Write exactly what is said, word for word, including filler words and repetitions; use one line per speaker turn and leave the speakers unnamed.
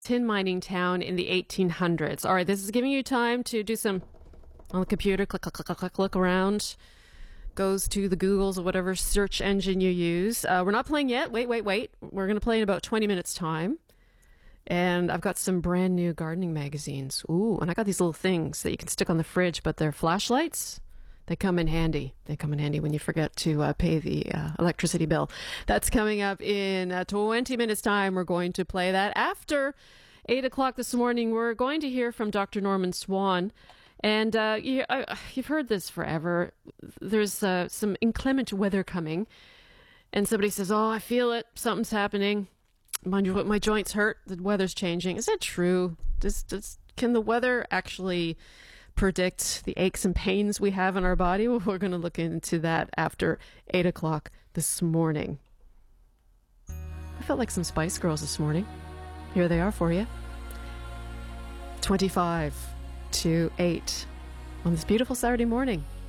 tin mining town in the eighteen hundreds. All right, this is giving you time to do some on the computer, click, click, click, click, click, look around, goes to the Googles or whatever search engine you use. Uh, we're not playing yet. Wait, wait, wait. We're going to play in about twenty minutes time. And I've got some brand new gardening magazines. Ooh, and I got these little things that you can stick on the fridge, but they're flashlights. They come in handy. They come in handy when you forget to uh, pay the uh, electricity bill. That's coming up in uh, twenty minutes time. We're going to play that after eight o'clock this morning. We're going to hear from Doctor Norman Swan. And uh, you, uh, you've heard this forever. There's uh, some inclement weather coming. And somebody says, oh, I feel it. Something's happening. Mind you, my joints hurt. The weather's changing. Is that true? Does, does, can the weather actually predict the aches and pains we have in our body? Well, we're going to look into that after eight o'clock this morning. I felt like some Spice Girls this morning. Here they are for you. twenty-five to eight on this beautiful Saturday morning.